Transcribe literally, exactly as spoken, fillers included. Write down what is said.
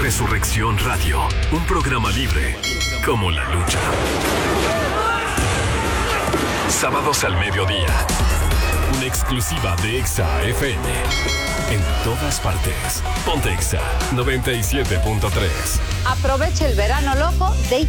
Resurrección Radio, un programa libre como la lucha. Sábados al mediodía. Una exclusiva de Exa F M. En todas partes. Ponte Exa noventa y siete punto tres. Aprovecha el verano loco de